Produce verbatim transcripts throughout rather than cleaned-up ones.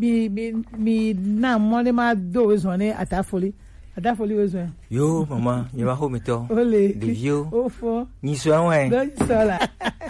mi mi mi na mole ma do wezone atafoli atafoli wezone yo mama you va home to ole de vieux au fond ni so wen do so la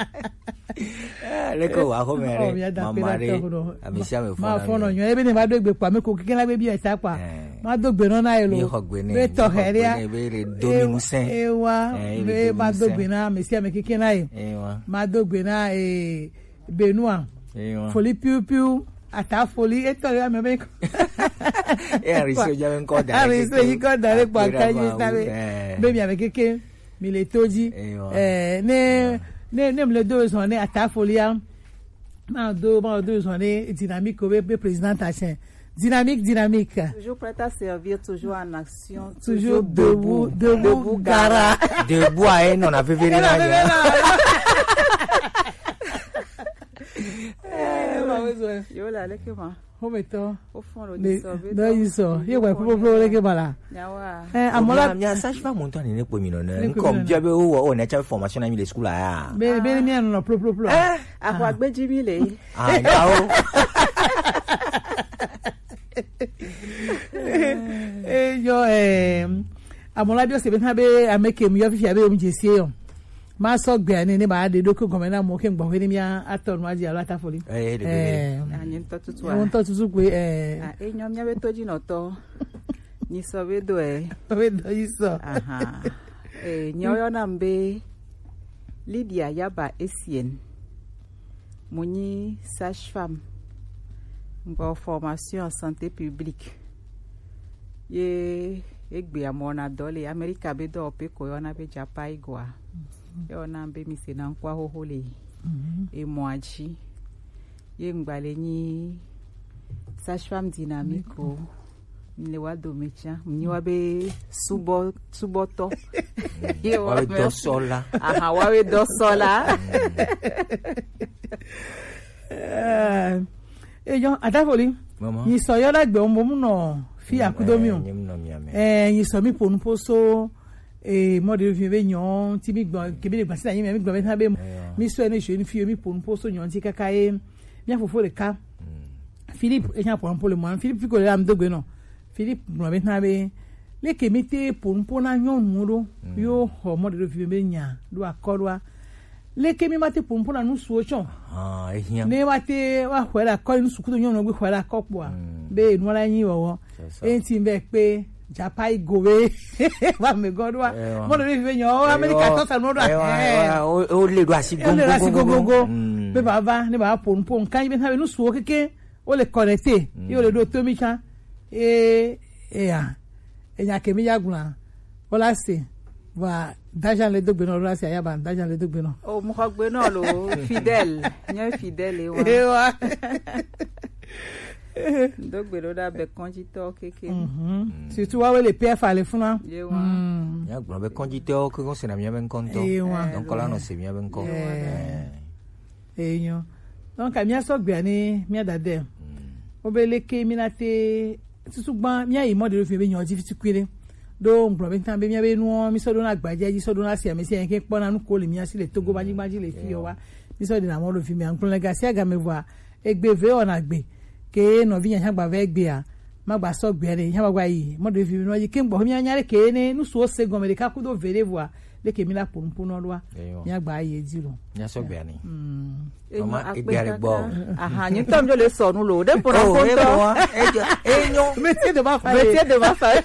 le ko wa home re mama re amisia me fo ma fo no yan ebe ni ma do gbe pa me ko kikin la be bi e ta pa ma do gbe no na e lo be to heria be re do mi musen e wa be ma do gbe na amisia me kikin na e ma do gbe na e benua foli piu piu atafoli e to ya me be e riso ja ben ko da ari so yi ko da re pa ka yi sabe be mi ame kikin mi le toji eh ne ne ne me le do so ne atafoli am ma do ma do so ne dynamique au be président Tachin dynamique dynamique toujours prêt à servir toujours en action toujours debout debout gara debout a non avait véré là yo la le ke ma ho meto au fond le dissolver do iso ye wa popo pro le ke bala yawa eh amola mia sage pas mon temps ne ko mi non comme je be o o na cha formation na mi le school ah be be mi no pro pro pro eh akwa gbeji mi le ah yawo eh yo eh amola bi o se be ha be ameke mi yo fifi abe o mi jesie yo ma so gbe ani ni ba de doku gomena mo ke ngbo ni mi atonu aji ala tafoli eh eh ani nto tutu a nto tutu pe eh ah enyom nya be toji no to ni so be do e we do iso aha eh nyoyo na mbe Lydia Yaba Essien moni sage-femme en formation en santé publique ye egbe amona dole America be do pe ko yona be japa igwa yona mbe mi se na nkwa hohole e moachi ye ngbale ni sage-femme dynamique le wa do mecha ni wa be subo suboto ye wa do sola aha wa we do sola eh e yo atafoli ni so yo la gbe o mo mu no fi akudomi o eh yin so mi ponu poso eh mo de fi be yan ti mi gbon ke bi le gba si yin mi gbon be ta be mi so ene se ni fi mi ponu poso yan ti kakaye mi afofo le ka Philippe e yan ponu pole mo Philippe ko le am dogbe no Philippe gbon be ta be le ke mi te ponu pona yan nuro yo ho mo de fi be yan do akorwa le ke mi mate ponu pona nu suochon ah e yan ne mate wa hwera ko nu sukudo yan no gbe hwera kopo a be nu la yin wo e ti be pe japa igowe wa me godwa mo le fi yan o America to sa no do eh o le do asigogo gogo be baba ne ba pon pon kan be ha nu suo keke o le connecter yo le do to mi cha e e ya e nya ke mi ya gun o la se va dajan le dogbe no la se ya ba dajan le dogbe no o mo gbe no lo fidèle nya fidèle wa e wa dogbe lo da be konjito keke mhm surtout wa we le P F ale funa ye wa ya gbo be konjito ko ko se na mi ben konto donc la no se mi ben ko eh eh yo donc a mi so gbe ani mi adade o be le ke mi na te susugban mi ayi mo de lo fi be yan ji fi kwire do ngbo be tan be mi be nu mi so do na gbaje ji so do na se mi se en ke pona nu ko le mi asi le togo baji baji le fi yo wa mi so de na mo lo fi mi an kun le ga si aga me voa egbe ve ona gbe ke no vi yan gba ve gbe a ma gba so gbe re yan gba yi mo de fi no yi ke ngbo mi an yare ke ne nu so se gon me ka ku do vere voa le ke mi la ponpon no wa yan gba ye jiro yan so gbe ani mm mama egbe are gbo aha yin tom jo le so nu lo de por ponpon ejo enyo mete de ba fa mete de ba fa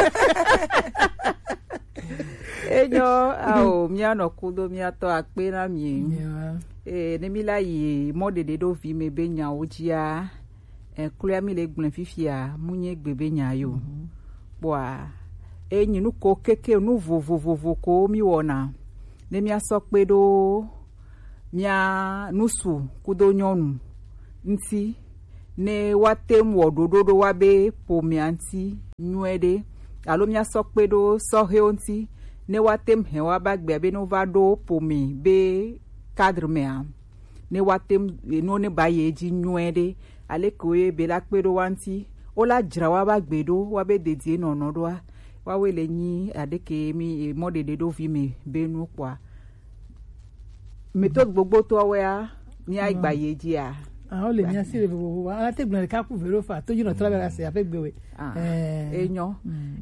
enyo ao mi ano kudo mi ato ape na mi eh ne mi la yi mo de de do vi me be nya ojia eh kula mi le gbon fifia munye gbe be nya yo boa enyi nu ko keke nu vovovovo ko mi wona ne mi aso pe do mia nusu kudo nyonu nti ne watem wodododo wa be po mi anti nuede alo mi aso pe do so he onti ne watem he wa bagbe be no va do po mi be cadre me ne watem no ne baye ji nuede ale ko e be la pe do wanti o la jira wa bagbe do wa be dedie no no do wa we le ni adeke mi mo de de do vi mi be nu kwa méthode gbogbo to we a ni agbaye ji a ah o le mi asi le bo ala te gbon ka ku vero fa to jino travel ase ape gbewe eh enyo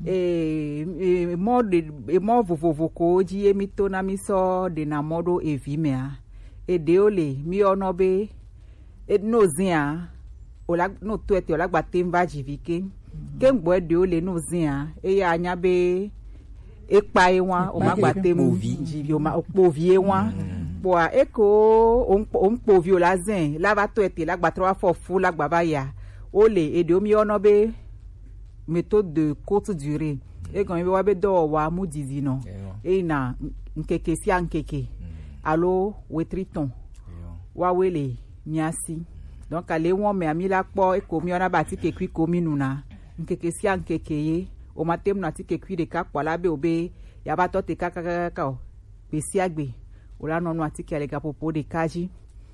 eh mo de mo vovovo ko ji emi to na mi so de na modo evime a e de ole mi ono be e no zia ola no to ete ola gba te mba jivike ke ngbo e de ole no zia e ya anya be e pa e won o ma gba te mu jivi o ma po vie won bo a eko on po vi o la zin la va to ete la gba trois fois fou la gba ba ya ole e de mi ono be méthode de courte durée e gan be wa be do wa mu dizi no e na nkeke si ankeke allo wetriton wa wele miasi donc ale won me ami la po e ko mi ona ba ti ke kwi ko mi nuna nkeke si ankeke ye o matem na ti ke kwi de ka kwa la be obe ya ba to te ka ka ka ka o be si agbe o la no no ati ke ale ka popo de kaji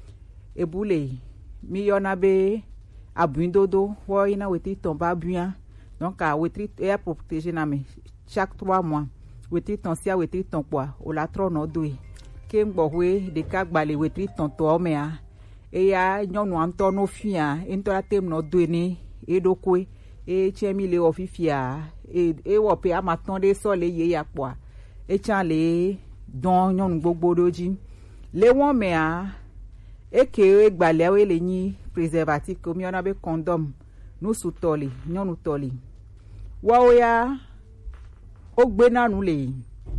e bule mi ona be abun dodo wo ina wetriton ba buan donc a wetriton e protéger na me chaque trois mois wetriton si a wetriton kwa o la tro no do ke ngbo we de ka gba le wetriton to o me a e ya nyonu anto no fia into la tem no do ni e do ko e chemi le ofifia e e wo pe amaton de so le ye ya po e chan le don nyonu gbogbo doji le won me a e ke e gba le we le yin préservatif ko mi ona be condom no su toli nyonu toli wa o ya o gbe nanu le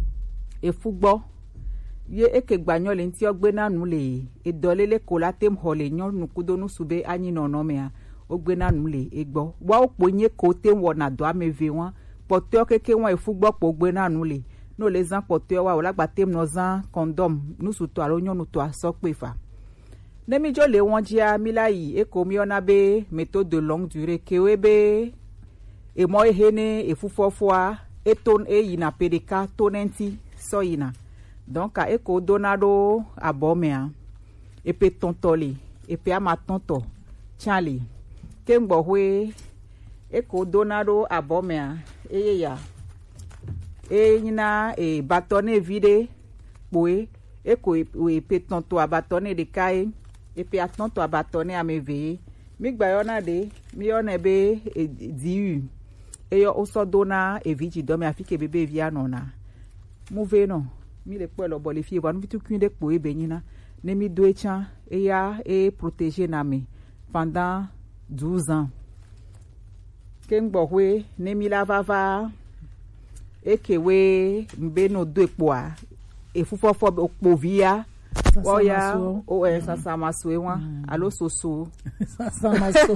e fugbo ye eke gbanyo le nti ogbe nanu le e dolele ko la tem hole nyonu kudo nu sube anyi no no me a ogbe nanu le egbo wa o po nye ko tem wona do ameve won poto keke won e fugbo po ogbe nanu le no le zan poto wa o la gba tem no zan condom nu su to aro nyonu to aso pe fa nemi jo le won jia milai e ko mi ona be méthode de longue durée ke we be e mo e hene e fufofua e ton e yina pedika tonenti so yina donc a eko donado abomea e pe tontoli e pe ama tonto chali kemgbo hwe eko donado abomea e ya e yina e batone vide poe eko e pe tonto abatone de kai e pe atonto abatone ameve mi gba yona de mi yona be e diu e yo oso dona e viji do me afike bebe via nona move no mi le po lo bo le fie wa no bitu kwin de po e benyina ne mi do echa e ya e protéger na me pendant douze ans kengbo hwe ne mi la vava e kewe mbe no do epo a e fufofo po via o ya o e sasa maso e wa alo soso sasa maso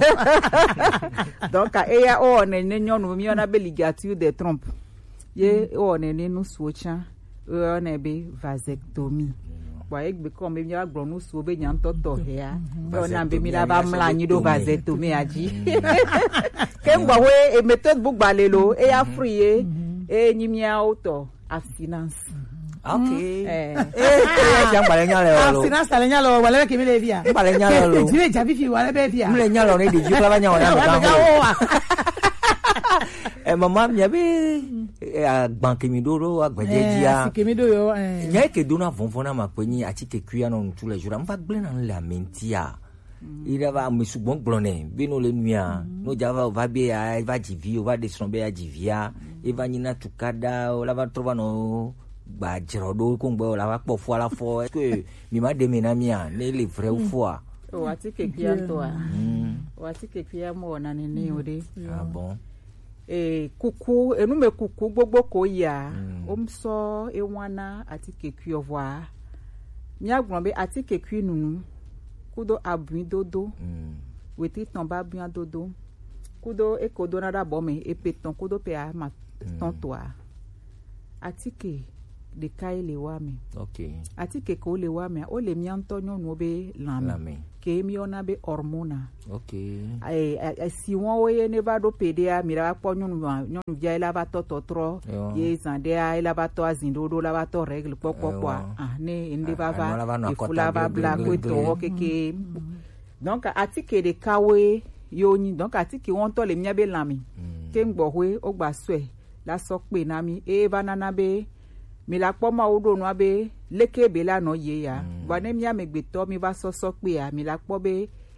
donc e ya o ne ne nyonu mi ona be ligature de trompe ye o ne ne no socha o ne be vasectomie wa e gbe ko me mi agbo no so be nyan toto he ya o na be mi la ba mla nyi do vasectomie aji ke ngwa we e méthode bu gbalelo e ya free e e nyi mi auto abstinence. Okay. Eh. Eh, jang bale nyalo. Ah, sina sale nyalo wala ke mi le via. Bale nyalo. Jile jabi fi wala be via. Mle nyalo ne di jukla ba nyawo na ga. Eh mama mi abi eh banki mi doro agbejejia. Eh, ke mi do yo eh. Nya ke dona vonvona ma peni ati ke kuya no tous les jours. Mfa gble na la mentia. Il va me soubon glone, bino le nuia. No java va bia, va jivi, va descendre ya jivia, e va nina tukada, o la va trova no ba jerodo kongbo la va po fo la fo. Est-ce que mi ma demena mia, ne le vrai ou foi? O ati ke kuya to a. O ati ke kuya mo na ni ni ode. Ah bon. E kuku, enu me kuku gbogbo ko ya. O mso e wana ati ke kuya voa. Mi agbon be ati ke kuya nunu. Kudo abun dodo mm. Weti ton ba bun dodo kudo e kodo na da bome e peton kudo pe a ma ton toa atike de kai le wa mi okay atike ko le wa mi o le mi anto nyonu obe lami ke mi ona be hormona okay ai si won oye ne ba do pede a mi ra po nyonu nyonu via ila ba to to tro ye zande a ila ba to azindodo la ba to règle popo ah ne inde ba va e fula ba bla ko to keke donc atike de kawe yoni donc atike won to le mi be lami ke ngbo hwe o gba swe la so pe na mi e banana be mi la po ma odo no abe leke be la no ye ya ba ne mi amegbe to mi ba so so pe a mi la po be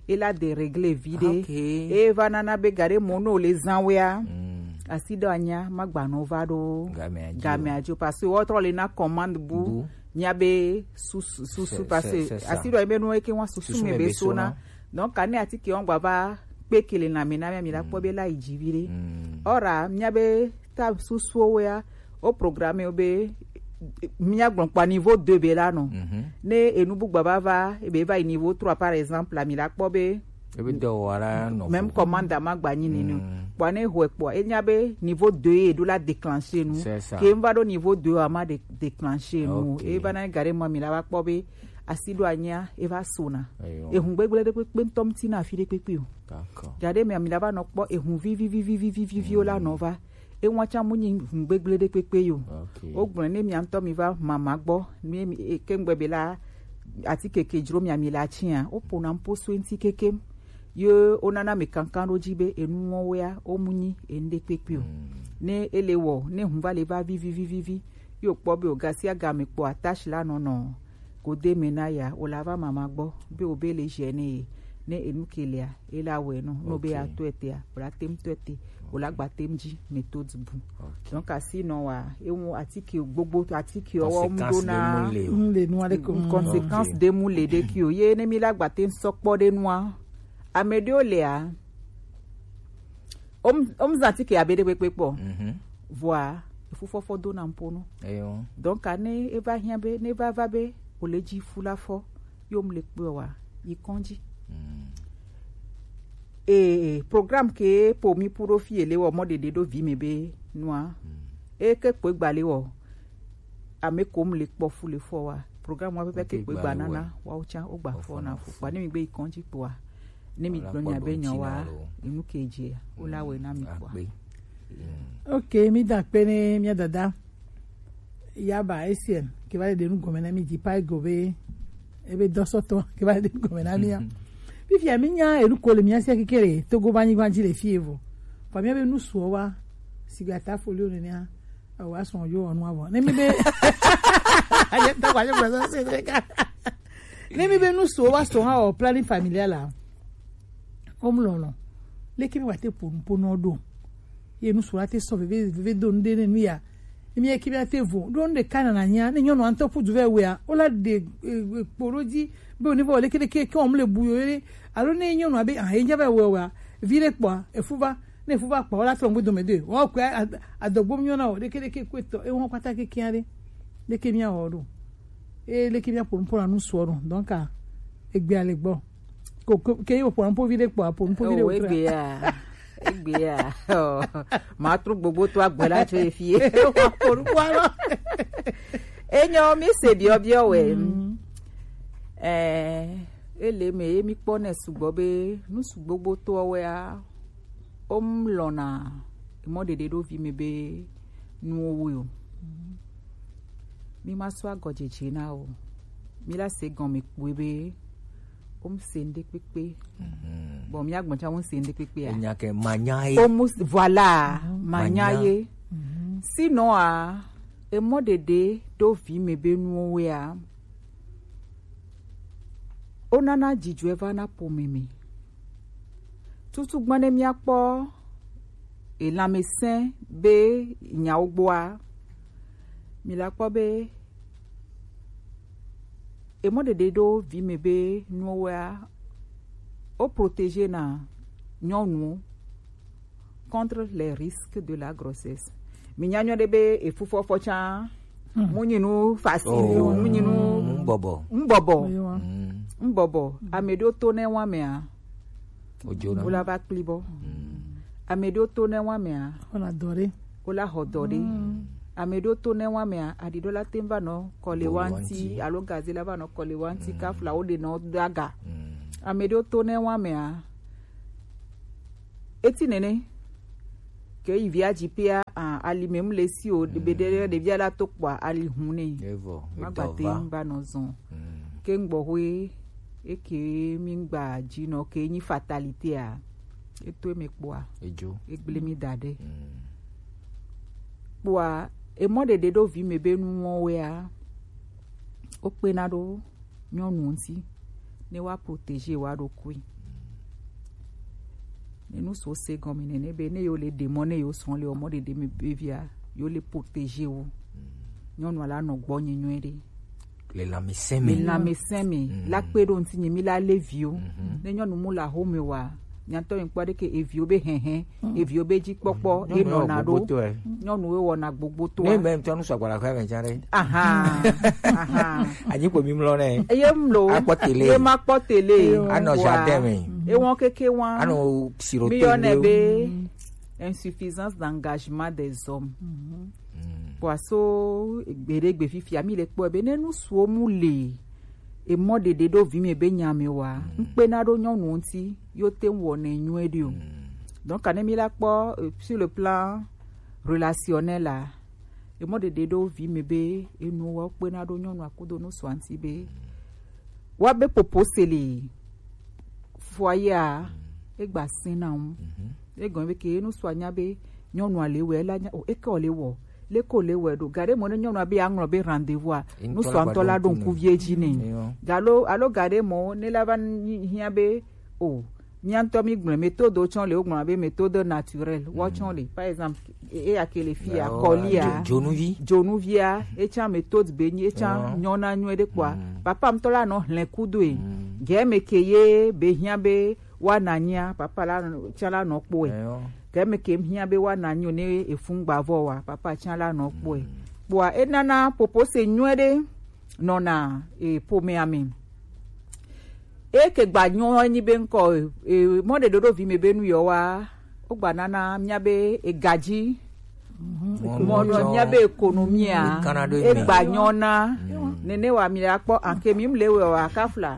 et la dérégler vide Okay. et va nana be gare mono les zanwea Mm. asido anya magbano vado Game adio. game adio parce que autre les na commande bu Bu. nyabe sous sous C'est- sous parce c'est- que c'est ça. asido ebe no eke wan sous Sous sous me me be beso sona na. donc ane ati ki on baba pe kele na me na mi la po be la ijivire Mm. ora nyabe ta sous sous wea au programme obe mia gbon pa niveau deux be la no Mhm. ne enubu baba va ebe va niveau trois par exemple la mi la po be Ebe do wara no. même commande ma gbani ni no Mm. bwane hoe po e nyabe niveau deux e do la déclencher nous C'est ça. ke mva do niveau deux ama de déclencher nous Ok. e bana gare mo mi la ba po be asido anya e va sona Ayo. e hun gbegbele de pe ntom ti na fi de pepe o D'accord. jade mi mi la ba no po e hun vi vi vi vi vi vi vi vi o la no va e won cha mu ni hun gbegbele de pepe yo Okay. o gbon ne mi anto mi va mama gbo mi mi e ke ngbe be la ati keke jro mi ami la chia o po na mpo twenty keke yo onana me kankan ro jibe enu won wea o munyi ende pepe o ne elewo ne hun va le va vi vi vi vi vi yo po be o ga si aga mi po attache la no no ko de menaya o la va mama gbo be o be le jene ne enu kelia e la we no no be Okay. a twete a o la tem twete o la gba tem ji méthode bu Okay. donc asi no wa e won atiki gbogbo atiki owo mu Conséquence do na de moule. Mm, le noir de une com- conséquence Ok. de moule de ki o ye ne mi la gba te sokpo de noa amedio lea om om zanti ke abede pepe po Mhm. voir fufofo do na mpono Ayo. donc ane e va hia be ne va va be o le ji fula fo yo mle pe wa yi konji Mm. e programme ke po mi puro fi ele wo mo de de do vi me be noa e ke pe gba le wo ame ko mle po fule fo wa programme wa pepe ke Ok, pe gba gba le wo. nana wa o cha o gba O fo fo na na fo fo. pa ni mi gbe ikonji po wa ni mi Ola gbo nya po be do nya ti wa na lo. inu keje o la we na mi po Akpe. ok mi da pe ne mia dada yaba esien ke va de nu gomena mi di pai gobe ebe dosoto ke va de nu gomena mi ya bi fi mi nya elu ko le mi asia kekere to go bani gwanji le fievo fa mi be nu so wa sigata folio ne ya wa son yo onu abo ne mi be aye ta kwa je preso se ka ne mi be nu so wa so ha o planning familial la omlono le kimi wa te pon pon do ye nu so ate so ve ve do nde ne nu ya emi e kimi ate vo do nde kana na nya ne nyono anto pu juve we a ola de poroji be oni vo le kede ke ke omle buyo ere alo ne nyono abe ah enja be we wa vire po efuva ne efuva po ola so ngbedo mede o ku adogbo nyona o le kede ke kweto e won pata ke kiare le kimi a oru e le kimi a pon pon anu so ru donc a egbe ale gbo ko ke yo pon pon vire po pon pon vire o o egbe ya egbe ya ma tru gbogbo to agbe la to efie orúkọ arọ. enyo mi se bi obi owe eh ele me mi pone sugbo be nu sugbogbo to owe a o m lona mo dede do vi me be nu owe o mi ma so agojeje na o mi la se gan mi pe be o m se nde pepe bon mi agbon cha won se nde pepe a Enya ke manyai. almost voilà Manya. manyaye sinon a e mo dede do vi me be nu we a onana jiju eva na po mimi tutu gbane mi apo e la mesin be nya ogbo a mi la po be e mo dede do vi me be nu we a o protéger na nyonu contre les risques de la grossesse. Minyanyo debe e fufo focha munyinu facile Oh. munyinu Mbobo. mbobo Mm. mbobo amedo to ne wa me a Ojo na. ola va klibo amedo to ne wa me a On adore. ola hodore amedo to ne wa me a adidola temba no kole Boli wanti wanti. alo gazela ba no kole wanti kafla o de no daga Mm. amedo to ne wa me a eti nene ke ivia jipia a ali mem le si o de bedere de via la to kwa ali hune Evo. magbate Edova. mba no zon Mm. ke ngbo hwe e ke mi ngba ji no ke ni fatalité a eto me poa Ejo. egbele mi dade Mm. poa e mo de de do vi me be nu won we a o pe na do nyonu nti ne wa protéger wa do kui ne nous so se gomi ne ne be ne yo le démon ne yo son le omo de de me bevia yo le protéger ou nyɔnu ala nɔ gbɔ nye nyuie ɖe le lãmesẽ me le lãmesẽ me la kpe ɖo ŋuti nye mi la lé viwo ne nyɔnu mu le ahome wa nyatɔ yi kpɔ ɖe ke eviwo be hɛhɛ eviwo be dzikpɔkpɔ enɔna ɖo nyɔnuwo wɔna gbogbo to ne mɛ ŋutɔ nusɔ gbɔla kɔ ɛmɛ tsa ɖe aha aha anyi kpo mi mlɔ nɛ eye mlo akpɔ tele ye ma kpɔ tele anɔ jardin me ewɔn keke wɔn anɔ siro mi yɔnɛ be insuffisance d'engagement des hommes poisson gbedegbe fifia mi le kpɔ be ne nusuwo mu le emɔ dede ɖo vi mi be nyame wa ŋkpena ɖo nyɔnu ŋuti yo te wɔ ne nyuie ɖi o donc ne mi la kpɔ sur le plan relationnel la emɔ dede ɖo vi mi be enuwo kpena ɖo nyɔnua kudo nusua ŋuti be wa be popo seli foyea egba sena ŋu egɔme be ke nusua nya be nyɔnua le wɔ ela nya o eke o le wɔ leko le wɔ do gade mo ne nyɔnua be aŋlɔ be rendez-vous a nusua ŋutɔ la ɖo ŋkuvie dzi ne galo alo gade mo ne la va hiã be o miãtɔ mi gblẽ méthode tsɔ le wo gblɔna be méthode naturelle woatsɔ le par exemple eya ke le fia kɔlia dzonuvi dzonuvia etsã méthode be nyi etsã nyɔna nyuie ɖe kpoa papa ŋutɔ la nɔ hlẽ kudoe gɛmɛ ke ye be hiã be woana nyia papa la tsã la nɔ kpoe gɛmɛ ke hiã be woana nyi ne efungbavɔ wa papa tsã la nɔ kpoe kpoa enana popo se nyuie ɖe nɔna e ƒomea me eke gba nyɔ nyi be ŋkɔ e mɔɖe ɖoɖo vi me be nu yɔ wa wo gba nana mía be egadzi mɔnɔ mía be ekonomia egba nyɔna nene wa mi la kpɔ anke mi le wɔ wa kafla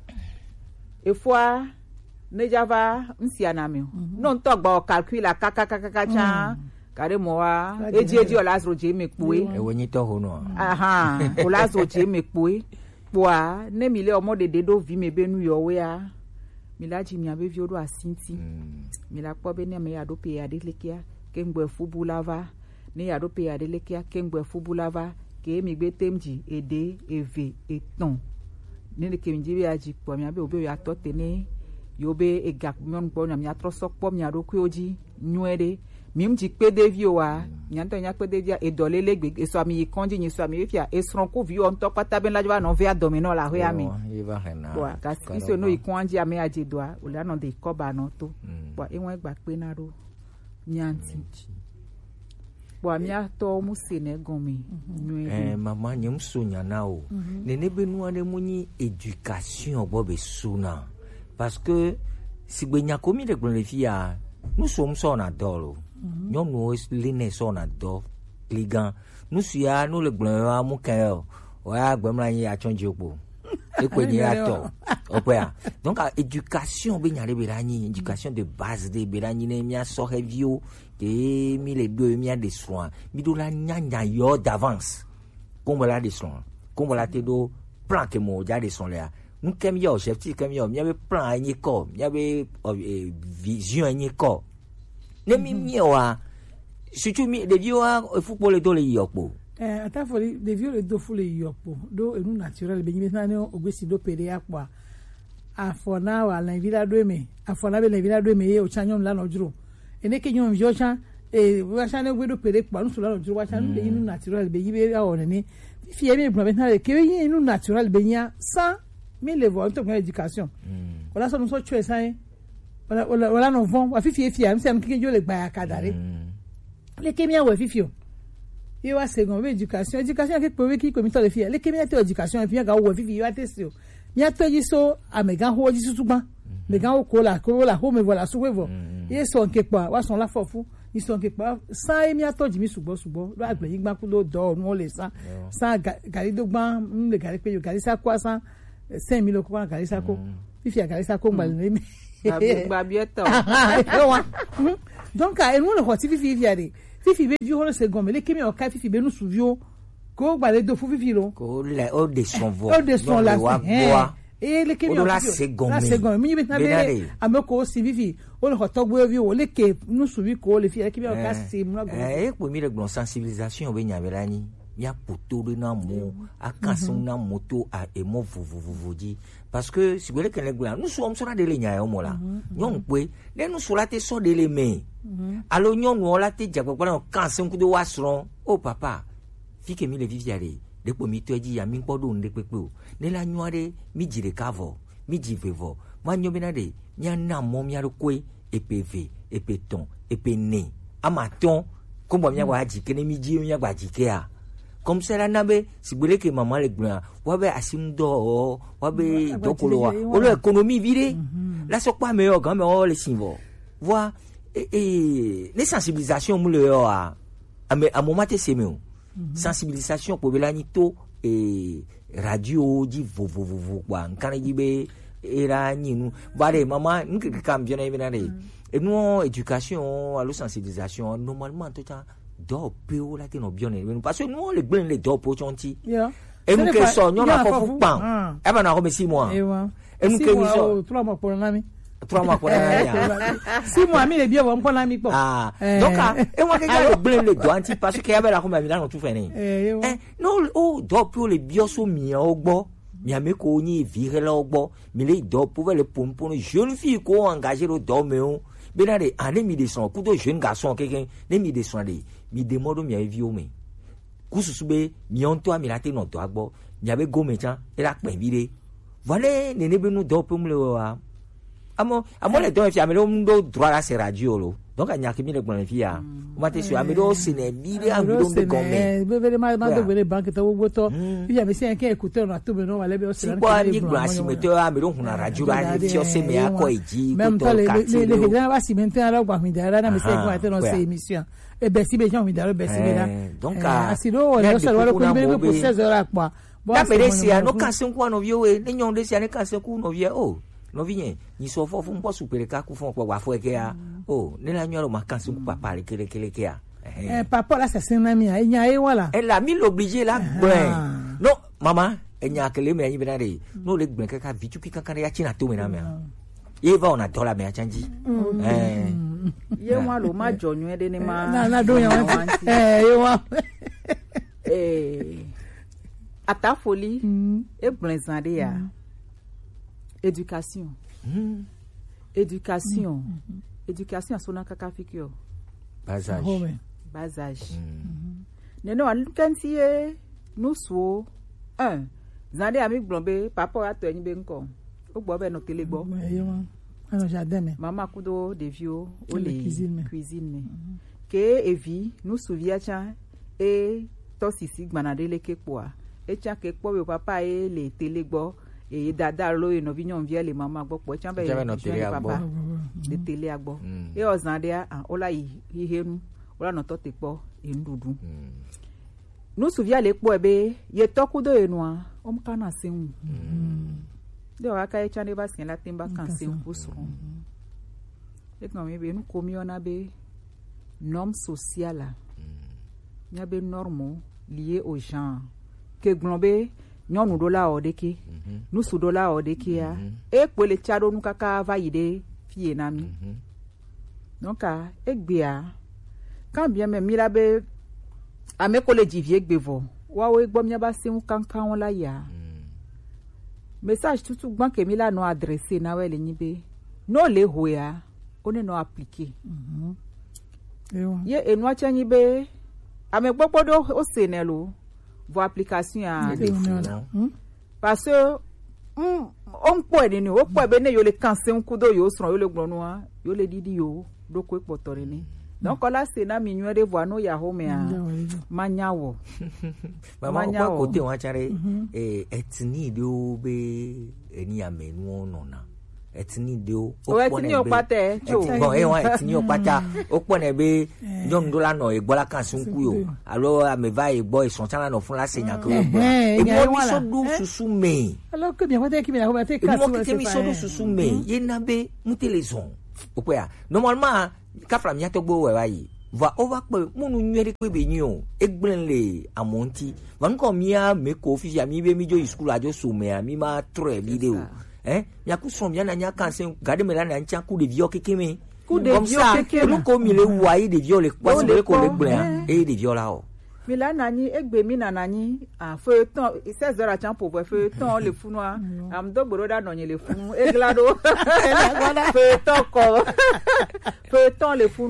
efoa ne java nsiana mi no ŋutɔ gba calcul la kakakaka tsã kare mɔ wa edzi edzi o la zro dze me kpoe ewo nyitɔ ho no aha o la zro dze me kpoe kpoa ne mi le ɔmɔ dede ɖo vi me be nu yɔwoea mi la dzi mia be viwo ɖo asi ŋuti mi la kpɔ be ne ame ya ɖo pe ya ɖe lekea ke ŋgbɔ fubu la va ne ya ɖo pe ya ɖe lekea ke ŋgbɔ fubu la va ke mi gbe tem dzi eɖe eve etɔ̃ ne le ke mi dzi be ya dzi kpɔ mia be o be ya tɔ te ne yewo be ega nyɔnu gbɔ mia trɔ sɔ kpɔ mia ɖokuiwo dzi nyuie ɖe mi dzi kpedeviwo wa mia ŋutɔ nya kpedevia edɔlele gbe esɔ ami yi kɔndzi nyi sɔ ami fia esrɔ̃ ko viwo ŋutɔ kpata be la dzo va nɔvia dɔme nɔ le ahoya me kpoa gasi so no yi kɔndzi ame ya dze doa o le anɔ de kɔba nɔ to kpoa eŋu egba kpena ɖo mia ŋuti kpoa mia tɔwo mu se ne gɔme nyuie ɖe. mama nye mu so nya na o nene be nu aɖe mu nyi éducation gbɔ be sona parce que sigbe nya ko mi ɖe gblɔ le fia nusom sɔna dɔ lo nyɔnuwo li ne sɔna dɔ li gã nusu ya nu le gblɔ ya mu kɛ o o ya gbɛmla anyi atsɔ dzi kpo ekpe nye ya tɔ ɔpɛ ya donc éducation be nya ɖe be ɖe anyi éducation de base de be ɖe anyi ne mia sɔhɛviwo ke mi le do mia de srɔ̃a mi do la nya nya yɔ d'avance kombo la de srɔ̃a kombo la te do plan ke mo ja de srɔ̃ lea nu ke mi yɔ chef ti ke mi yɔ mia be plan anyi kɔ mia be vision anyi kɔ ne mi mi wa surtout mi ɖeviwo efukpo le do le yiyɔ kpo. Eh, atafori ɖeviwo le do fu le yiyɔ kpo do enu naturel be nyi be ne ogbesi do pe ɖe ya kpoa afɔ na wa lɛnvi la do eme afɔ na be lɛnvi la do eme ye o tsã nyɔnu la nɔ dzro ene ke nyɔnuviwo tsã ee watsã ne gbe do pe ɖe kpoa nusu la nɔ dzro watsã nu le yi nu naturel be yi be awɔ nene fifia mi gblɔ be na le ke yi nu naturel be nyia sans mi le vɔ ntɔ gbɛ éducation wòla sɔ nusɔ tsoe san ye wòla wòla nɔ vɔn wa fifi efia mi sɛ mi keke dzo le gbaya ka da ɖe le ke mia wɔ fifi o ye wa se gɔn be éducation éducation ke kpe be ki komitɔ le fia le ke mia te éducation efi mia ga wɔ fifi ye wa te si o mia tɔ dzi so amegãxowo dzi tutu gbã megãxo ko la ko la xome vɔ la sugbɔ vɔ ye sɔ nke kpoa wa sɔn la fɔfu yi sɔ nke kpoa san ye mia tɔ dzi mi sugbɔ sugbɔ do agblenyigba kudo dɔ nuwo le san san galido gbã nu le gali pe gali sakoa san cinq mille ko gali sako fifi gali sako ŋgbali ne mi. gbabiɛtɔ donc enu le xɔ ti fifi fia de fifi be viwo le se gɔme le kemi ɔka fifi be nusuviwo ko gba le do fu fifi lo ko le o de sɔn vɔ o de sɔn la hɛn eye le kemi ɔka la se gɔme la se gɔme mi be na be ame ko si fifi o le xɔ tɔgbe viwo le ke nusuvi ko le fi le kemi ɔka se mu na gɔme. e kpo mi le gblɔ sensibilisation be nya be la nyi mia poto de na mo akanse na moto a emo vuvuvuvuji parce que si vous voulez que les gars nous sommes sur de ligne au mola ñon pe de nous sur la te so de les mains alors ñon on la te jagwa kwa kanse nku de wasron oh papa fi ke mi le viviare de po mi toji ya mi podo nde pepe o ne la nyuare mi jire kavo mi jivevo ma nyobina de nya na mo mi arokwe epv epeton epene amaton kombo mi agwa jike ne mi ji mi agwa jike a comme ça là nabe si vous voulez que maman le blanc wabe asimdo wabe dokolo wa olo économie vire là c'est quoi meilleur quand même on les sinvo voir et, et les sensibilisations mu le yo a à moment c'est mieux sensibilisation pour belanito et radio di vo vo vo vo kwa nkana jibe era nyinu bare maman nkeke kam bien évidemment et nous éducation à la sensibilisation normalement tout ça do peu là que nous bien parce que nous les blancs les do pour chanti et nous que ça nous na fofu pan e ba na ko six mois et nous que ça trois mois pour l'ami trois mois pour l'ami six mois mi le bien on pour l'ami pour ah donc et moi que les blancs les do anti parce que y avait la ko mi na tout fait ni eh non oh do peu les bio so mi ogbo mi ame ko ni vire la ogbo mi le do pour le pompon jeune fille ko engager le do me on benade ane mi descend couteau jeune garçon quelqu'un ne mi descendre mi demande mi avi o me kususube mi onto mi late no to agbo mi abe go me chan e la pen vire voilà ne ne be no do pum le wa amo amo le do fi amelo ndo droit la c'est radio lo donc anya ki mi le gbon fi ya o ma te so amelo se ne vire amelo be go me be be ma ma do be banque to wo to fi ame se en écouteur na to be no wale be o se na ko ni gba si meto amelo huna radio la fi o se me ako eji même pas les les gens va si maintenant alors ba mi dara na me se ko ate no se émission e be si be gens mi dara be si be là donc asilo no se wale ko be pour seize heures quoi la peresia no kanse kwa no vie we ni nyonde si ane kanse ku no vie oh no vie ni so fo fun po supere ka ku fun po wa fo eke ya oh ni la nyoro ma kanse ku papa le kele kele ke ya eh papa la c'est na mi a nya e wala elle a mis l'obligé la ben non maman enya kele me yin benare no le gben ka vitu ki kan ya china to me na me e va on a dollar me a changi eh ye wa lo ma jonyu e de ni ma na na do yan eh ye wa eh ata folie et blanzande ya éducation éducation éducation sona kaka fikio basage basage neno an kantie nous so un zande ami glombe papa ato yin be nko o gbo be no tele gbo alors jardin mais mama kudo de vieux o le cuisine cuisine ke evi nous souvia cha et to sisi gbanadele ke poa e cha ke po be papa e le tele gbo e dada lo e no vignon vie le mama gbo po cha be papa de tele agbo e ozande a ola yi hihenu ola no to te po e ndudu nous souvia le po ebe ye tokudo enua o mkana seun de wa ka e cha ne ba sin la timba kan seun kuso e kan me be nu komi ona be norme sociale nya be normes liées au genre que glombe nyonu dola odeke nu su dola odeke ya e pele chado nu kaka va yide fie na mi donc a egbea quand bien me mirabe ame collège vie gbevo wa we gbo mi ba se un kankan won la ya message tutu gban ke mi la no adresser na we le nyibe no le hoya one no appliquer ye enu acha nyibe ame gbogbodо o se ne lo vos applications à parce que on peut ni o peut be ne yo le cancer un coup do yo sron yo le gbonu a yo le didi yo do ko potore ni donc là c'est na mi nwe de voir no ya home a manyawo mama ko côté on chare eh etni de o be eni amenu no na etni de o o etni o pate bon e wa etni o pata o pone be jon do la no e gbola kan sun ku yo alo ame va e gbo ison chan no fun la senya ko e mo mi so du susu me alors que bien voter qui me la voter ka mo ki mi so du susu me ye na be muteleson o pe a normalement ka fra mi atogbo we wa yi va over pe munu nwere pe be yin o egbrenle amonti van ko mi a me ko fi ya mi be mi jo school ajo so me a mi ma tre video eh ya ku som ya na nya kan se gade me la na ncha ku de vieux kekeme ku de vieux kekeme lu ko mi le wai de vieux le kwa se ko le gbren e de vieux la o Mila nani egbe mi na nani ah feuilleton seize heures à champ pour feuilleton le funwa am do boroda no le funu eglado feuilleton ko feuilleton le funu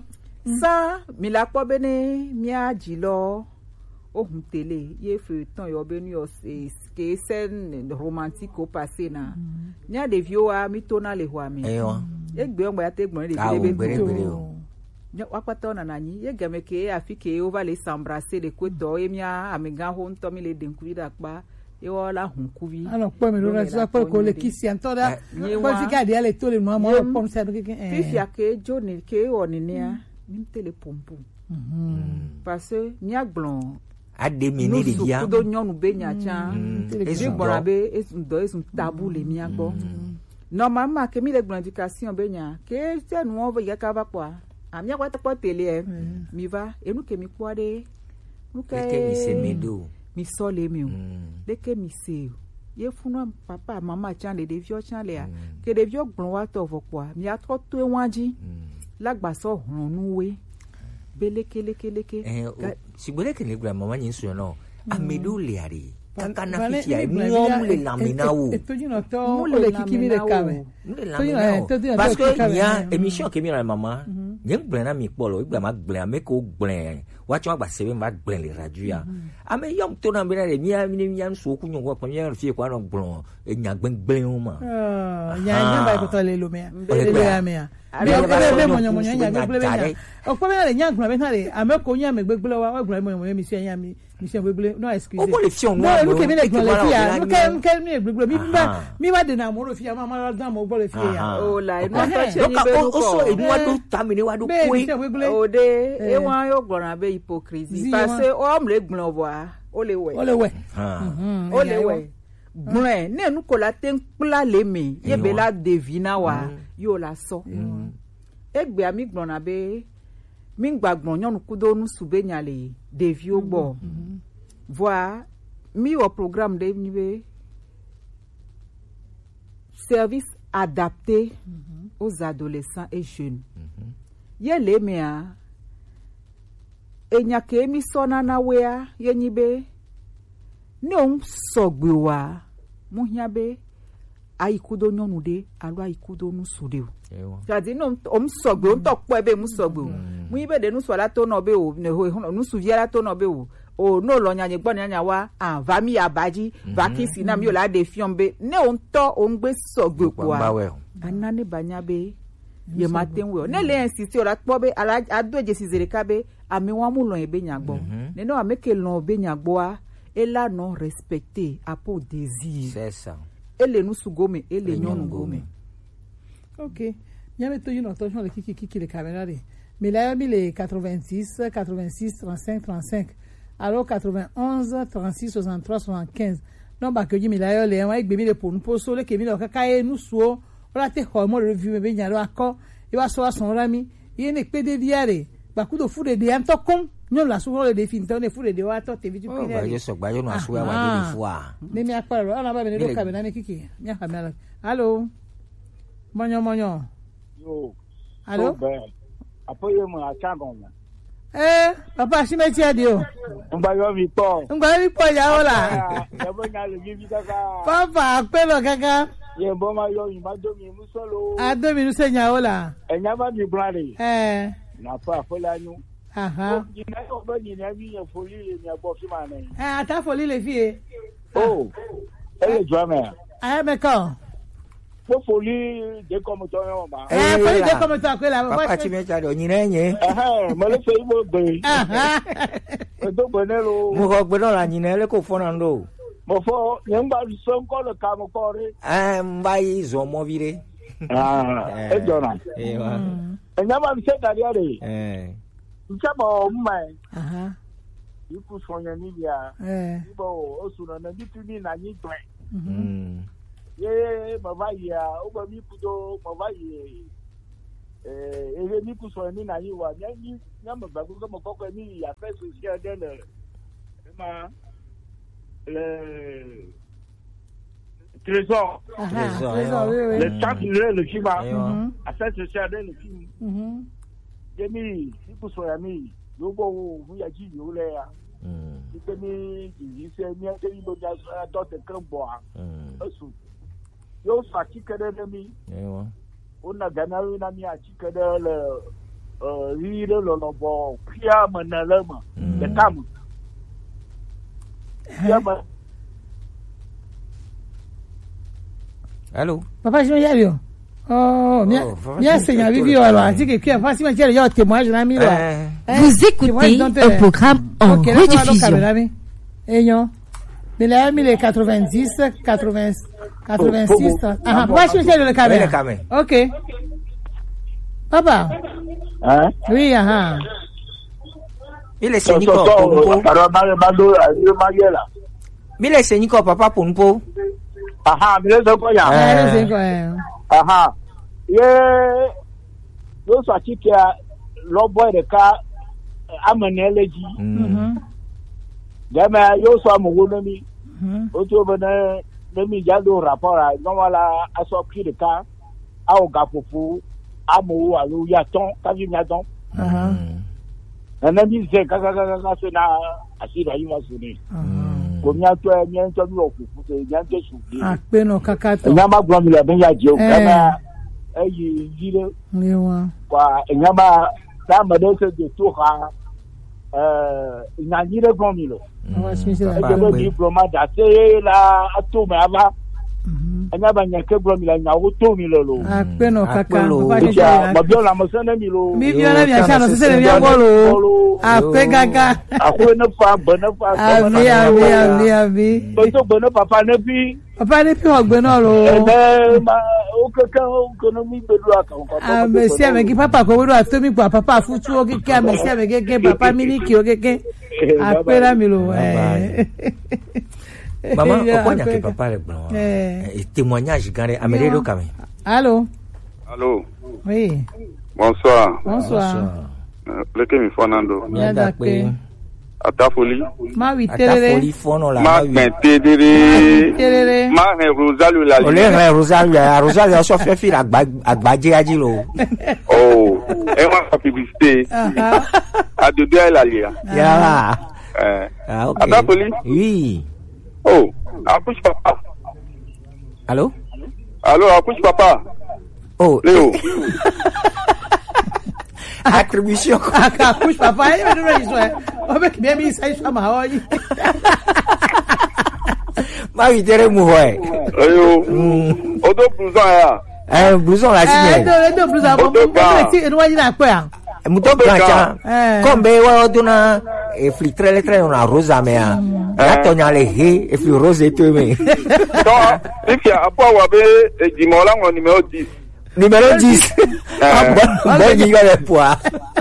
sa mila po bene mia jilo ohun tele ye feuilleton yo benu yo ke scène romantique au passé na nya de vieux a mi tona le hwa mi egbe ngba ya te gbon de bebe wakpata na nanyi ye game ke afike over les s'embrasser de kweto emia amiga ho ntomi le denkuri da pa e wala hunkuvi alors po me lora sa po ko le kisi antoda po fika dia le tole no mo po se do ke eh fifia ke joni ke oninia nim tele pompo parce que nya glon ade meni de dia do nyonu be nya cha e gbora be esun do esun tabu le mi agbo normalement ke mi le glon éducation be nya ke se nu on ve ka va quoi amia kwa ta tele mi va e nu ke mi kwa de nu ke mi se medo mi so le mi o de ke mi se ye funu papa mama chan le de vieux chan le a ke de vieux gbon wa to vo kwa mi a to to wanji lagba so hun nuwe beleke leke leke si bole ke le gba mama yin so no amedo le ari kanka na fiti ai mo le lamina wo e to jino to mo le kikimi le kame le lamina wo parce que ya émission ke mi na mama yen gblẽ na mi kpɔ le igba ma gblẽ ame ko gblẽ wa tsɔ agba sebe ma gblẽ le radio ya ame yɔm to na be na le mia mi mia so ku nyɔ ko mia fie ko na gblɔ e nya gbengblen o ma nya nya ba ko to le lo mea le le amea be be mo nyɔ mo nya gbengblen nya o ko be na le nya gblẽ be na le ame ko nya me gbengblen wa gblẽ mo mo mi se nya mi mi se gbengblen no excuse o ko le fion no lu ke mi le gblẽ le fia lu ke ke mi gbengblen mi ba mi ba de na mo ro fia ma ma da mo gblẽ le fia o la no to che ni be o so e mu ado tamini wa do o de e wan yo gbona be hypocrisie parce que o me le gbon wa o le we o le we o le we gbon ne nu ko la ten pla le me ye be la devina wa yo la so egbe ami gbona be mi gbagbon yon kudo nu sube nyale devi ogbo voir mi au programme de ni be service adapté aux adolescents et jeunes ye le mea enya ke mi sona na wea ye nyibe ne on sogbe wa mu hia be aikudo nyonu de alo aikudo nu sude o jadi no on sogbe on tokpo ebe mu sogbe o mu ibe de nu so la to no be o ne ho nu su viera to no be o o no lo nya nye gbon nya wa ah va mi abaji va kisi na mi o la de fiombe ne on to on gbe sogbe kwa anani banya be ye matin we ne le insiste o la po be ala ado je sizere ka be ami wan mu lo ebe nyagbo ne no ameke lo be nyagbo a et la non respecté a pour désir c'est ça ele nu sugome ele nyonu gome OK nyame to yino to le kiki kiki le caméra de mais là il est quatre-vingt-six quatre-vingt-six trente-cinq trente-cinq alors quatre-vingt-onze trente-six soixante-trois soixante-quinze non ba que mi la yo le wa igbe mi le ponu poso le ke mi lo kaka e nu suo ora te ho mo review me be nyaro akọ e wa so ason rami ye ne pe de diare ba ku do fu de de anto kon nyo la so le de fin to ne fu de de wa to te vi tu pine ba je so gba yo no aso wa de de fu a ne mi aparo ana ba me do ka be na ne kiki mi ha me allo monyo monyo yo allo apoye mo achagon eh papa si me ti adio ngba yo mi po ngba mi po ya ola ya bo nya le bi kaka papa pe lo kaka ye bo ma yo mi ma do mi mu solo a do mi nu se nya ola enya ba mi brale eh na pa fola nu aha ni na yo ba ni na mi ye foli le mi abo fi ma na eh ata foli le fi e oh ele drama ah me ko fo foli de comme to yo ba eh foli de comme to ko la papa ti me cha do yin enye eh mo le fe ibo gbe aha o do gbe ne lo mo ko gbe no la yin le ko fo na ndo mo fo yen ba so ko le ka mo ko re eh mba yi zo mo vire ah e jona eh wa enya ba se ka dia re eh nchabo mmai aha iku sonya ni dia eh ibo o su na na bitu ni na ni twen mm ye baba ya o ba mi kudo baba ye eh ele mi ku so ni na yi wa ni na ma ba ko mo ko ko ni ya fe so si ade le ma le trésor trésor le chat le le chima a fait so si ade le film mhm ye mi ku so ya mi yo bo fu ya ji yo le ya ite ni ji se ni ate ni bo ja do te kan bo a asu yo sa ki kede de mi ewa ona gana na mi a ki kede le euh ri le lo lo bo pia mana le ma de tam pia ma Allô Papa, je me dis, oh, bien, Seigneur, vivi, alors, dit que, que, facilement, j'ai le témoignage, là, mi, là. Vous écoutez un programme en rediffusion. Et non, mais là, il est quatre-vingt-dix, quatre-vingts, quatre-vingt-six, ah, papa, je me dis, le caméra. Ok. Papa. Hein? Oui, ah, il est Seigneur, papa. Alors, ma, ma, ma, ma, il est Seigneur, papa, pour nous. Aha, mi le so ko ya. Eh, le so ko eh. Aha. Ye yo so atike lo boy de ka amane leji. Mhm. Dama yo so amugo na mi. Mhm. O to bana na mi ja do rapport a no wala aso pri de ka a o ga fufu amu alu ya ton ka vi nya don. Aha. Na mi se ka ka ka ka so na asira yi wa so ni. Mhm. Komia to enya nto mi okufu se enya nto sugi ape no kakato enya ma gbo mi le ben ya je o kama eyi jire ni wa kwa enya ma ta ma de se de to ha eh enya jire gbo mi lo wa si se la ba diploma da se la ato me aba enya ba nya ke gbo mi la nya o to mi lo lo ape no kaka ba je ja ma bio la mo se na mi lo mi bio na mi acha no se se mi agbo lo ape gaga ako na fa bana fa abi abi abi abi o to gbo na papa na bi papa ni pi ogbe na lo eh ma o kaka o kono mi bedu aka o papa ah merci avec papa ko bedu atomi pa papa futu o keke merci avec keke papa miliki o keke ape la mi lo eh Maman, pourquoi il y a que papa le blanc? Et témoignage, gare, amélioré quand même. Allô? Allô? Oui. Bonsoir. Bonsoir. Le que mi Fernando. Bien d'accord. Atafoli. Ma oui, télé. Atafoli, fono la. Ma ben télé. Ma hein Rosalie la. Olé hein Rosalie, Rosalie a chauffé fil agbaje ajilo. Oh, et moi publicité. À de deux la lia. Ya. Eh. Ah OK. Atafoli? Oui. Oh, accouche papa. Allô? Allô, accouche papa. Oh, Léo. Attribution. Accouche papa, il va nous dire on va bien mis ça ça ma hoye. Ma videre mu hoye. Ayo. Odo blouson ya. Eh, blouson la signe. Eh, do do blouson bon. Bon, no wa na kwa. Muto blanca. Kombe wa oduna e filtre le tre una rosa mea. La tonya le he e fi rose et me. Donc, if ya apa wa be e dimola ngo numéro dix. Numéro dix. Ah bon, bon ni le poids.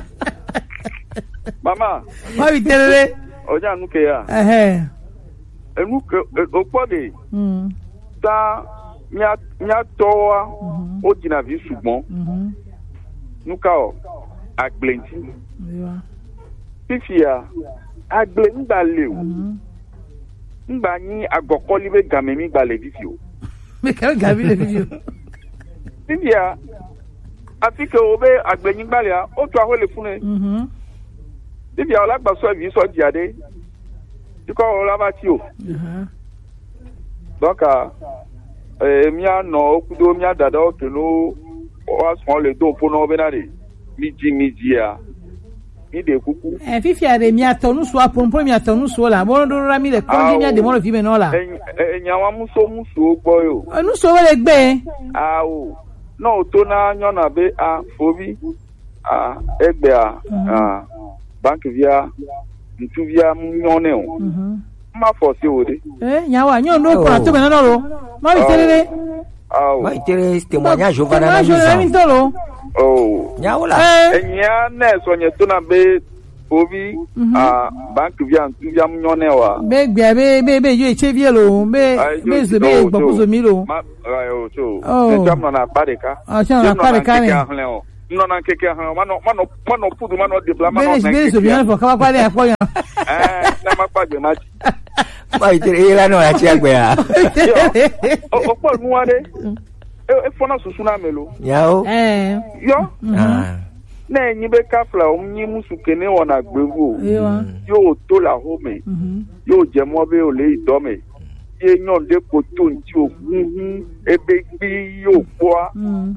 Mama. Ma vi tele. Oja nu ke ya. Eh eh. E nu ke o pode. Mm. Ta mia mia towa o dina vi sugbon. Mhm. Nu ka o agblenti. Yo. Fifia agble ngba le o. Ngba ni agoko libe game mi gba le video. Me ka game le video. Fifia afike obe agble ni gba le a o to aho le fune. Mhm. Fifia ola gba so vi so diade. Diko ola ba ti o. Mhm. Donc eh mi ano okudo mi adada o kelo o aso le do fo no be na de. Midi midi a. De kuku eh fifia de mi atonu so apon po mi atonu so la mo do ra mi le konji mi ade mo lo fi me no la enya wa muso muso gbo yo enu so we le gbe ah o no to na nyo na be a fobi ah egbe a ah bank via ntu via nyo ne o ma fo si o de eh nya wa nyo no ko to me no lo ma bi tele ah o ma tele témoignage o va na mi tolo oh nyaula enya na so nye to na be obi ah bank via ntu via nyone wa be gbe be be be yo echevie lo be be ze be gbokuzo mi lo ma ayo so se jam na pareka ah se na pareka ni no na keke han mano mano mano pudu mano de bla mano na be ze bi na for ka kwa le apo yan eh na ma pa gbe ma ma itere ila no ya chi agbe ya o po nu wa de e fona susu na melo yao eh yo ah Ne nyi be kafla o nyi musu kene wona gbewu. Yo to la home. Yo jemo be o le idome. Ye nyon de koto nti ogun ebe gbi yo kwa.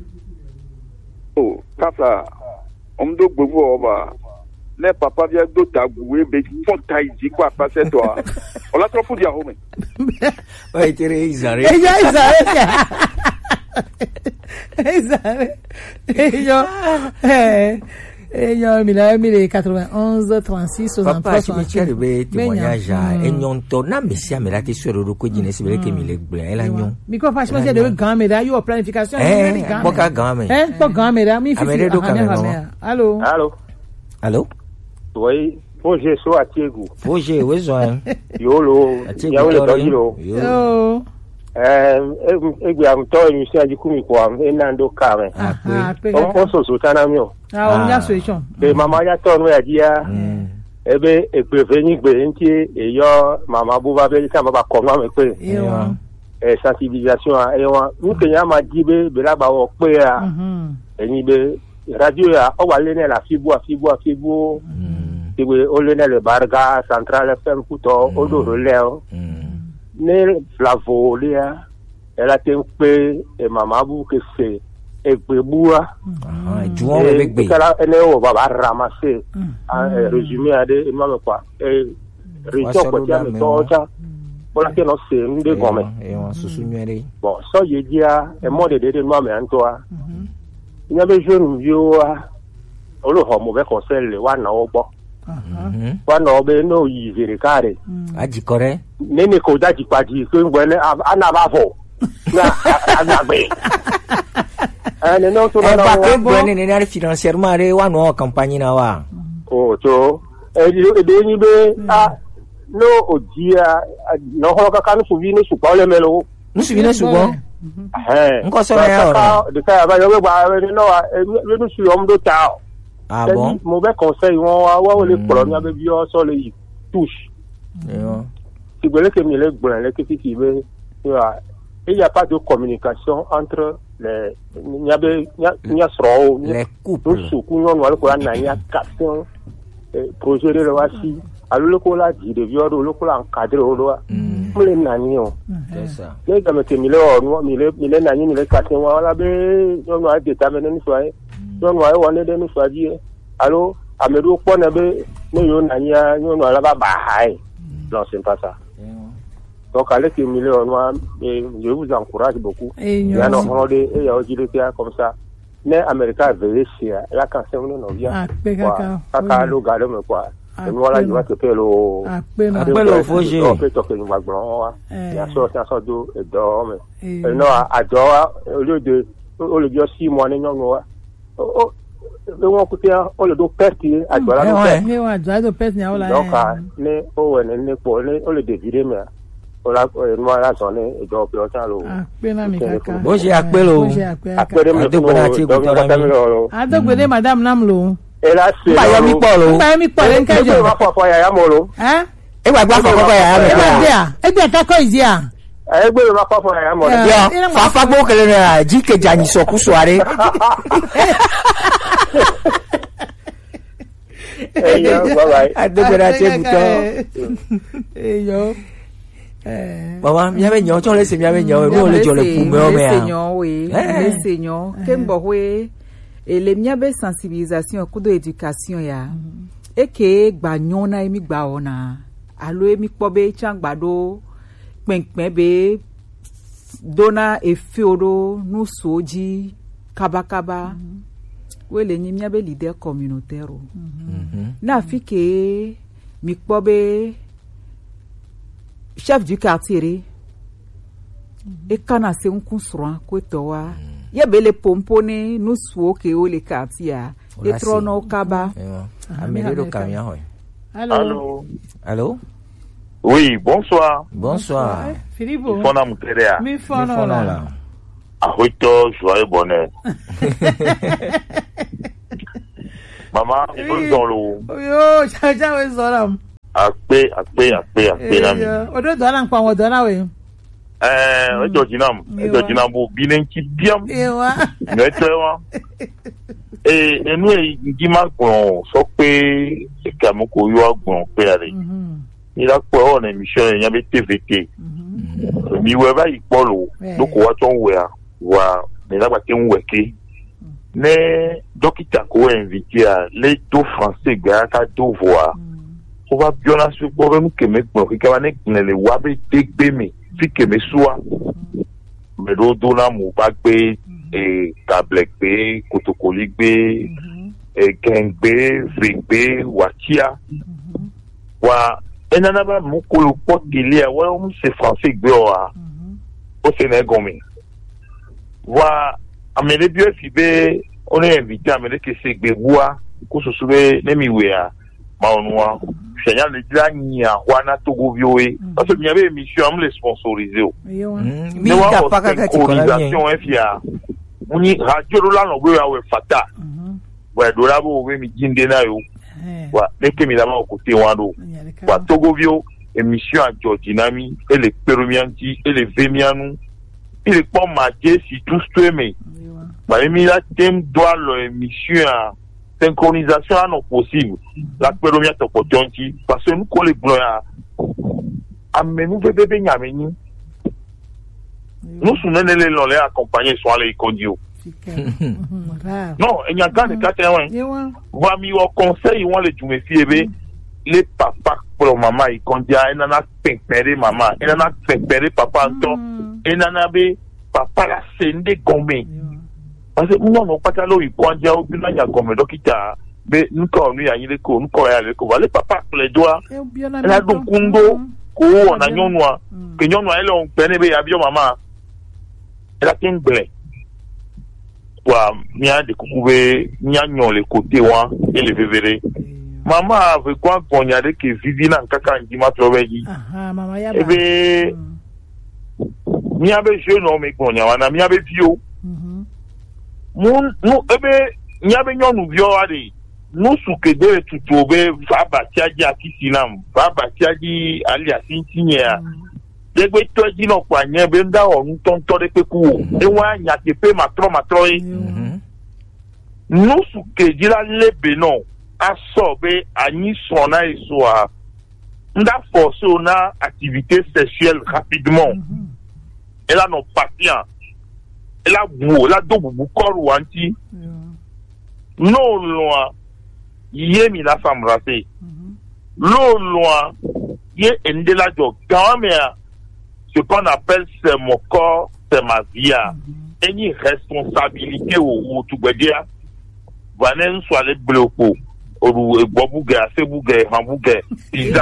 Oh, kafla omdo gbewu oba. Ne papa via do tagu ebe fonta iji kwa pase to. Ola tro fu dia home. Vai tere izare. Eja izare. Izare. Ejo. Eh. Ejo mille mille quatre-vingt-onze trente-six soixante-trois papa si mi chere be témoignage e nyon to na mesi amela te sero ro ko jine se bele ke mi le gble ela nyon mi ko fa chama de grand mera yo planification eh boka grand mera eh boka grand mera mi fi amere do kamera allo allo allo oui projet so atiegu projet wezo yolo ya wole dojilo yo eh egbe am to mi se ajikumi kwa enando kare ah o so so tanamio ah on ya solution be mama ya to no ya dia ebe egbe veni gbe nti eyo mama bu ba be ka ba ko ma me pe eh sensibilisation e won ni ke ya ma dibe be la ba wo pe a eni be radio ya o wa le ne la fibu afibu afibu tiwe o le ne le barga central fm kuto o do le o ne flavo lia ela tem pe e mama bu ke se egbe bua ah juon be gbe kala ene o baba ramasser en résumé ade e mama kwa e région ko ti am to cha bola ke no se nde gome e won susu nyere bon so ye dia e mo de de no me antoa nya be jeune yo a o lo ho mo be conseil le wa na ogbo wa na obe no yi zere kare aji kore nene ko daji padi so ngwele ana ba fo na agbe ane no to na ba ke bone ne na financièrement re wa no campagne na wa o to e de ni be a no odia no ho ka kan su vi ni su pa le melo nu su vi ni su bo eh nko so na ya oro de ka ba yo gba ni no we nu su om do ta ah bon mo be conseil won wa wa le pro ni abe bi o so le yi touche yo si gbele ke mi le gbon le ke ti be il y a pas de communication entre les nya be nya sro les couples su ku nyon wa ko na nya caption projet de loi si allo ko la di de viol lo ko la encadrer o lo mo le nani o c'est ça le ga me ke mi le o mi le mi le nani mi le caption wa la be nyon wa de ta me ni so ai nyon wa wa ne de ni so ji allo amedu po na be ne yo nani ya nyon wa la ba ba hai non c'est pas ça. Donc avec les millions noirs, je vous encourage beaucoup. Il y a un ordre et il y a aussi des cas comme ça. Mais Américain veut essayer. La cancer non vient. Ah, pécaca. Kaka le gars me quoi. Et nous là, il va te faire le. Ah, pécaca. Appelle au projet. On peut toquer nous blanc. Il y a sorti un sort d'eau et dorme. Non, adore au lieu de au lieu de six mois non non. Oh, le côté on le doit perdre à toi là. Mais ouais, doit de perdre là là. Donc, ne oh ne ne pour ne on le dévirer mais. Ola mo la sone ejo pe o tan lo ape na mi kaka bo je ape lo ape de mo na ti ko tora mi adogbe de madam nam lo e la se ba yo mi po lo ba yo mi po le nkejo ba fo fo ya ya mo lo eh e wa gba fo fo ya ya me ya e gbe ta ko izi a e gbe ma fo fo ya ya mo lo yo fa fa gbo kele na ji ke jani so ku so are e yo bye bye adogbe na ti buto e yo Maman, mi avait nyon, tu laisse mi avait nyon, mi on le jole pour me mais seigneur oui, le seigneur, kembo we et les miabe sensibilisation coup de éducation ya. E ke gba nyon na emi gba ona. Alo emi pobe changbado penkpen be dona e fiodo nu soji kaba kaba. We le ni miabe leader communautaire. Na fi ke mi pobe chef du quartier e kana se un kunsuran ko towa ye bele pompone nu suo ke o le quartier e trono kaba amele do camion hoy allô allô oui bonsoir bonsoir Philippe fona muterea mi fona la ahoito joyeux bonheur maman il dans l'eau yo cha cha we zoram akpe akpe akpe akpe na mi odo do na npa wodo na we eh ojo jinam ojo jinam bu binenki biam ewa ngetwa et et nous ngima gbon so pe kamoko yo gbon pe ale il a quoi on émission il y avait T V T mi we ba ipolo donc wa ton we wa mais là ba ken weke mais dokita ko invité à les deux français gars ka deux voix on va bien la sur problème que me ko ka wane le wabe tegbe me fi que me soit mais do do na mo ba gbe et tablek be kotokolik be et gang be frig be watia wa enana ba mo ko pot gilia wa um c'est français be wa au Sénégal wa amele bio fibe on est invité amele que c'est be wa ko so sube nemi wea ma onwa senya le dani ya wana togo vioé parce que il y avait émission am les sponsoriser mi ta pa ka ti cotisation fia muni radio la no we awe fata wa do la bo we mi jinde na yo wa leke mi la ma côté wando wa togo vio émission à Georginami et les perumianti et les vemianu il est pas marqué si tout ce mais ba mi la thème doit l'émission à synchronisation non possible la première opportunité parce que nous collé gloire amenu bébé nyameni nous sommes les les accompagner sur les condio non il y a quand de quatre-vingts va mi au conseil on les jume fiebe les papa pour maman il condia en a pempere maman en a pempere papa anton en a be papa la sende gomé parce que nous non pas talo il condia au bien ya gomé dokita be nous ko nous ya yile ko nous ko ya le ko les papa les doigts la do kundo ko on a nyonwa que nyonwa elle on pene be ya bio maman elle a qu'un blé wa mia de couper mia nyon les côtés wa et les vévéré maman avait quoi poignarder que vivina kaka ndima troveji aha mama ya ba ebe mia be jeune homme ko nya wana mia be bio mhm mon no ebe mia be nyonu bio ade no suke de tutobe va batiaji akisinam va batiaji ali asintinya degbe toji no kwa nye be nda onu tonto de peku e wa nya ke pe matro matro yi no suke jira lebe no asobe ani sona isoa nda force na activité sexuelle rapidement elle a non patient elle a beau elle a do bu corps wanti non loin yé mi la femme ratée lo loin yé endela jo quand même ce qu'on appelle c'est mon corps c'est ma vie et ni responsabilité ou tout veut dire vanen soit les bloco ou bobuga c'est buga hambuga pizza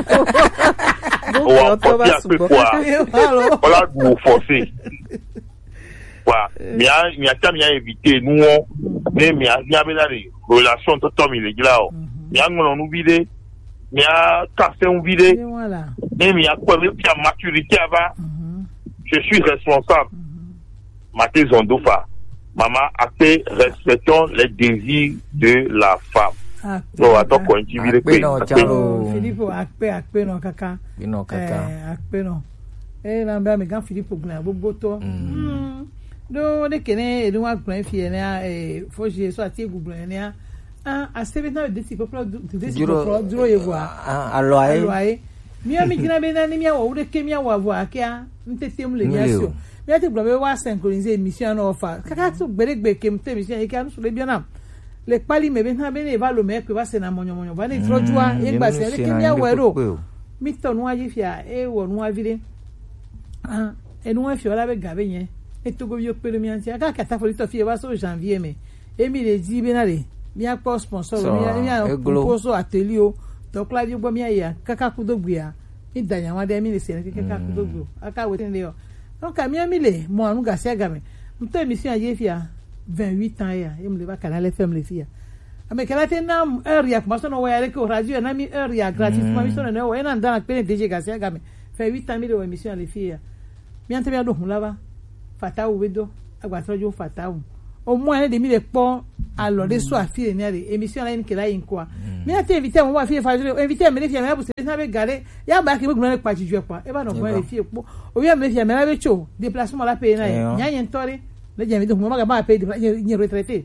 ou en copie à peu quoi voilà vous forcer quoi mais il y a tant bien éviter nous mais mais il y a bien les relations tout comme il est là il y a on nous vide il y a casser on vide mais il y a quoi même la maturité avant je suis responsable maté zondofa maman après respectons les désirs de la femme. No ato ko nti bi le pe Philippe akpe akpe no kaka no kaka eh akpe no eh na ba me gan Philippe gna boboto mm do de kene edu wa gna fi na eh foje so ati egugbo ne ah asebe na de ti popolo de ti popolo duro yewa ah aloai aloai mi ami gna be na ni mi awo de ke mi awo avo akia ntetem le biasio mi ati gbo be wa synchroniser émission no fa kaka tu gberegbe ke mte émission e ka no so le biana le pali me ben ha ben e va lo me que va se na monyo monyo va ne trojua e gba se ke mi awero mi to nu aji fia e wo nu avire ah e nu afio la be gabe yen e to go yo pere mi anti aka kata fo to fie va so janvier me e mi le di be na le mi a po sponsor mi mi a proposo atelier donc la di gbo mi ya kaka kudogbu ya mi danya wa de mi le se ke kaka kudogbu aka wetin le o donc a mi a mi le mo anu ga se agame mto émission aji fia vingt-huit ans ya e mle ba canal F M le fia ame kala te na heure ya kuma so no wa ya ko radio na mi heure ya gratuitement mi so no wa na ndana pe D J Gasia game fait huit ans mi de émission le fia mi ante mi ado hun laba fata u wedo agba trojo fata u o mo ene de mi le pon alo de so afire ni ale émission la ni kela yin kwa mi ate invité mo wa fie fa invité me le fia me bu se na be gare ya ba ke be gun le pa jiju kwa e ba no ko le fie po o wi me le fia me la be cho déplacement la pe na nya yen tori le jami do mo ma ba pe di ni retraité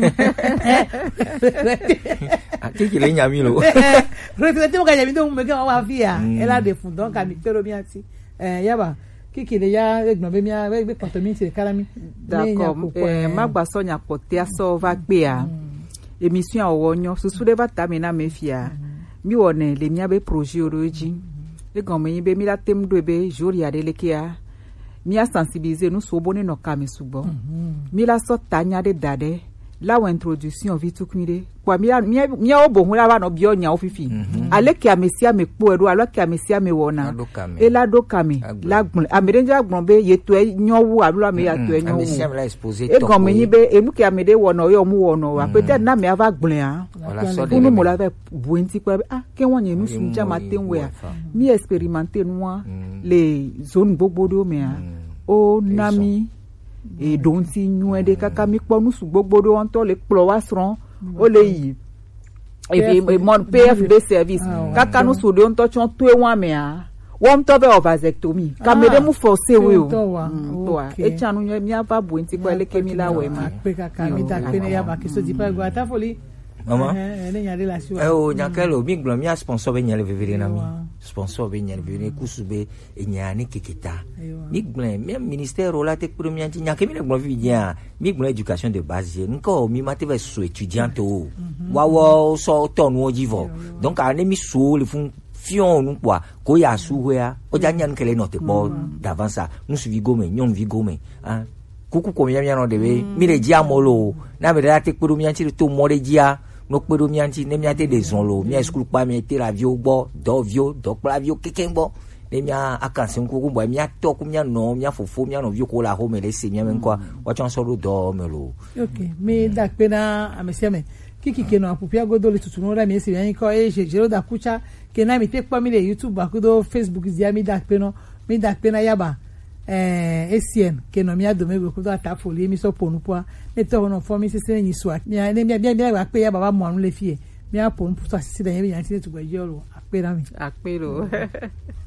ati ki le nyami lo retraité mo ka jami do mo ke wa fi ya e la de fun donc ami pero mi ati eh yaba kiki le ya egbon be mi a be konto mi ti kala mi d'accord eh ma gba so nya pote aso va gbe a émission owo nyo susu de va ta mi na me fia mi wone le mi abe projet oroji e gan me be mi la tem do be jour ya de lekia mi a sensibiliser nous so boni no kami subo mi la so tanya de dade la wa introduction vitu kunide kwa mi mi mi o bo hura ba no bi onya ofifi ale ki amesia me po edo alo ki amesia me wona e la do kami la gbon amede ja gbon be yeto e nyowu ablo ame ya to e nyowu amesia me la exposer e gan me yin be enu ki amede wona o yo mu wona wa peut-être na me ava gbon a unu mo la ve buenti kwa ah ke won yen nu su jama tenwe a mi expérimenter noa les zones gbogbo do me a o nami e don ti nyu de kaka mi po nu su gbogbo do on to le plo wa sron o le yi e bi mon P F B service kaka nu su de on to chon to e wan me a won to be vasectomy ka me de mu forcer we o to a e chanu mi ava bu nti ko le ke mi la we ma pe kaka mi ta pe ne ya ba ke so di pa go ata foli mama eh ne nya relation eh o nya kelo mi gblo mi a sponsor be nya le vivere na mi sponsor be nya le vivere kusube e nya ni keketa mi gblo mi ministère la te pour mi nya ke mi le gblo vi nya mi gblo éducation de base nko mi mate ve so étudiante o wa wo so to nu ojivo donc a ne mi so le fun fion nu kwa ko ya su hoya o ja nya nkele no te bo d'avance nous suivi gome nyon vi gome ah kuku ko mi nya no debe mi le ji amolo na be la te pour mi nya to mo de dia no pedo mi anti ne mi ate de zonlo mi school pa mi te la vio bo do vio do pra vio kekembo ne mi akanse nkuku bo mi atoku mi no mi afofo mi no vio ko la ho me le se mi menkwa wa chon so do melo okay me dak pena amesia me kiki ke no apupia godo le tutu no ra mi se yan ko e je jero da kucha ke na mi te pa mi le YouTube akudo Facebook dia mi dak pena mi dak pena yaba eh esien ke no mi adome go ko ata foli mi so ponu po e to no for mi se se ni so mi ne mi mi mi wa pe ya baba mo anu le fie mi a ponu po so se se de yan ti to gbe joro apera mi apero